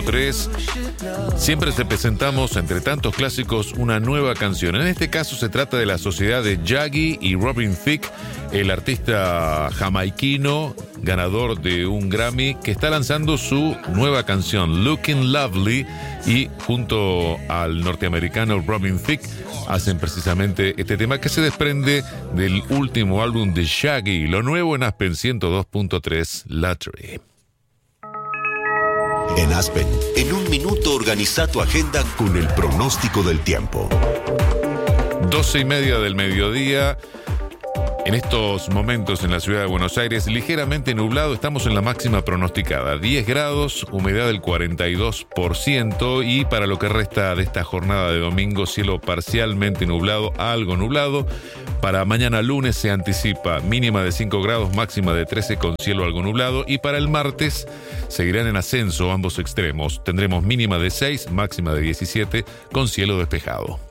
3. Siempre te presentamos, entre tantos clásicos, una nueva canción. En este caso se trata de la sociedad de Shaggy y Robin Thicke, el artista jamaiquino, ganador de un Grammy, que está lanzando su nueva canción, Looking Lovely, y junto al norteamericano Robin Thicke hacen precisamente este tema que se desprende del último álbum de Shaggy, lo nuevo en Aspen 102.3, Lottery. En Aspen, en un minuto organiza tu agenda con el pronóstico del tiempo. 12:30 del mediodía. En estos momentos en la ciudad de Buenos Aires, ligeramente nublado, estamos en la máxima pronosticada, 10 grados, humedad del 42%, y para lo que resta de esta jornada de domingo, cielo parcialmente nublado, algo nublado. Para mañana lunes se anticipa mínima de 5 grados, máxima de 13 con cielo algo nublado, y para el martes seguirán en ascenso ambos extremos. Tendremos mínima de 6, máxima de 17 con cielo despejado.